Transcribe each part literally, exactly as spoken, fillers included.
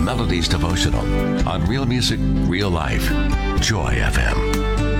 Melodies Devotional on Real Music, Real Life. Joy F M.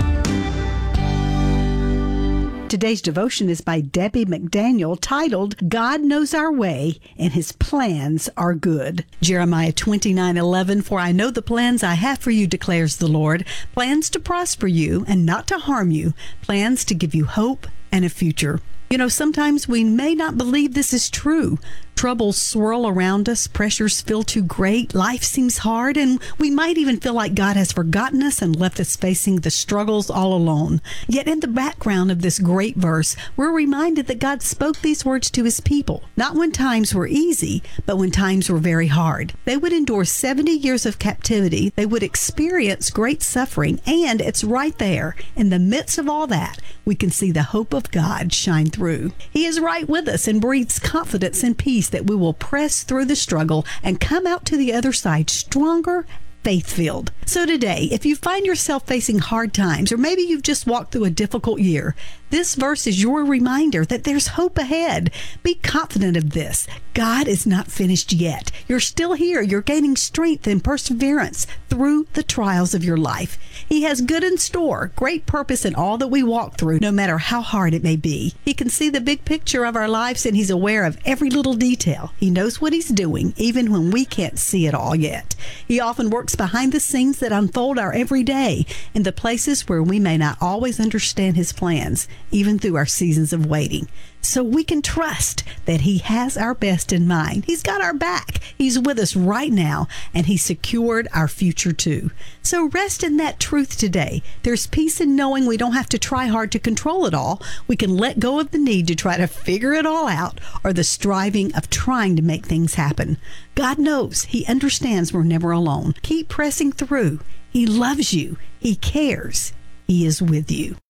Today's devotion is by Debbie McDaniel, titled, God Knows Our Way and His Plans Are Good. Jeremiah twenty-nine eleven, For I know the plans I have for you, declares the Lord, plans to prosper you and not to harm you, plans to give you hope and a future. You know, sometimes we may not believe this is true. Troubles swirl around us, pressures feel too great, life seems hard, and we might even feel like God has forgotten us and left us facing the struggles all alone. Yet in the background of this great verse, we're reminded that God spoke these words to His people, not when times were easy, but when times were very hard. They would endure seventy years of captivity, they would experience great suffering, and it's right there, in the midst of all that, we can see the hope of God shine through. He is right with us and breathes confidence and peace that we will press through the struggle and come out to the other side stronger, faith-filled. So today, if you find yourself facing hard times, or maybe you've just walked through a difficult year, this verse is your reminder that there's hope ahead. Be confident of this. God is not finished yet. You're still here. You're gaining strength and perseverance through the trials of your life. He has good in store, great purpose in all that we walk through, no matter how hard it may be. He can see the big picture of our lives, and He's aware of every little detail. He knows what He's doing, even when we can't see it all yet. He often works behind the scenes that unfold our everyday, in the places where we may not always understand His plans, even through our seasons of waiting. So we can trust that He has our best in mind. He's got our back. He's with us right now, and He secured our future too. So rest in that truth today. There's peace in knowing we don't have to try hard to control it all. We can let go of the need to try to figure it all out, or the striving of trying to make things happen. God knows. He understands we're never alone. Keep pressing through. He loves you. He cares. He is with you.